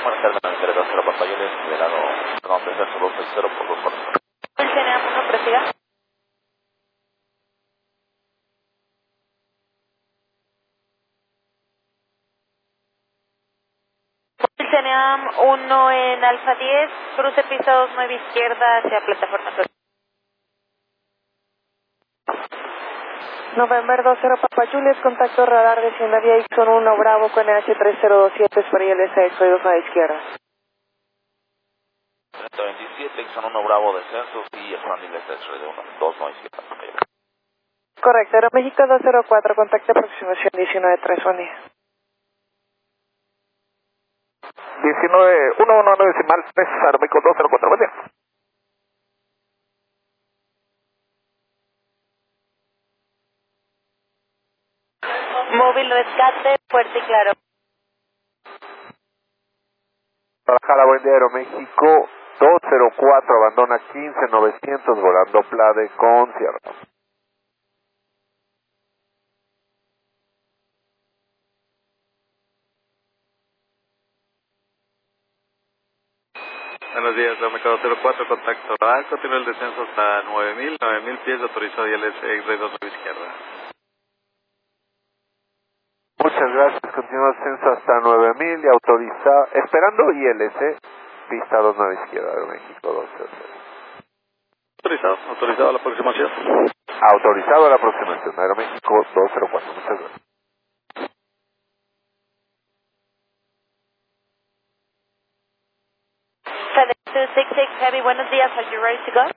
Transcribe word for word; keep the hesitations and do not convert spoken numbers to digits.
buenas tardes, Andrés dos cero Papa Juliet, liberado, no, descenso dos cero por dos cuatro. El C N A uno, prosiga. El C N A uno en Alfa diez, cruce pista dos nueve izquierda hacia plataforma dos. November dos cero Papa Juliet, contacto radar de Ciudad Jackson uno Bravo con N H tres cero dos siete, para I L S, soy dos a la izquierda. treinta veintisiete, son uno Bravo descensos y Expanding L S de uno, dos no izquierda. Correcto, Aeroméxico dos cero cuatro, contacto aproximación diecinueve tres uno. diecinueve uno uno nueve decimal tres, Aeroméxico dos cero cuatro, buen día. Móvil rescate, fuerte y claro. Guadalajara, buen día, Aeroméxico dos cero cuatro, abandona quince novecientos, volando Plade con Sierra. Buenos días, Aeroméxico dos cero cuatro, contacto radar, continúa el descenso hasta nueve mil, nueve mil pies, autorizado I L S X-Ray dos nueve izquierda. Muchas gracias, continúa ascenso hasta nueve mil y autoriza, esperando I L S, pista dos nueve izquierda, Aeroméxico dos cero cero. Autorizado, autorizado a la aproximación. Autorizado a la aproximación, Aeroméxico dos cero cuatro, muchas gracias. FedEx two six six Heavy, buenos días, are you ready to go?